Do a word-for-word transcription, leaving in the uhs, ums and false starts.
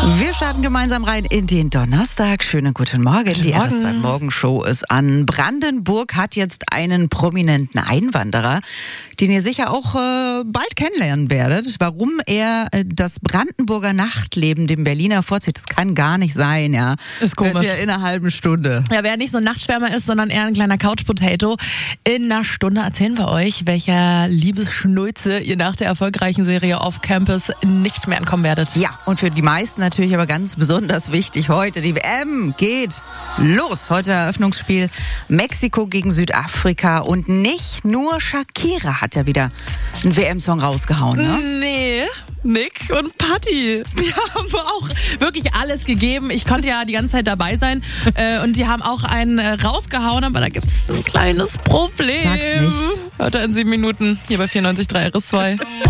Wir starten gemeinsam rein in den Donnerstag. Schönen guten Morgen. Guten Die Morgen. R S zwei Morgenshow ist an. Brandenburg hat jetzt einen prominenten Einwanderer, den ihr sicher auch äh, bald kennenlernen werdet. Warum er äh, das Brandenburger Nachtleben dem Berliner vorzieht, das kann gar nicht sein. Ja, Ist komisch. Hört ihr in einer halben Stunde. Ja, wer nicht so ein Nachtschwärmer ist, sondern eher ein kleiner Couch-Potato. In einer Stunde erzählen wir euch, welcher Liebesschnulze ihr nach der erfolgreichen Serie Off Campus nicht mehr entkommen werdet. Ja, und für die meisten natürlich aber ganz besonders wichtig heute. Die W M geht los. Heute Eröffnungsspiel Mexiko gegen Südafrika. Und nicht nur Shakira hat ja wieder einen W M-Song rausgehauen, ne? Nee, Nick und Patti, die haben auch wirklich alles gegeben. Ich konnte ja die ganze Zeit dabei sein. Äh, und die haben auch einen äh, rausgehauen, aber da gibt es ein kleines Problem. Sag's nicht. Hört er in sieben Minuten hier bei vierundneunzig Komma drei R S zwei.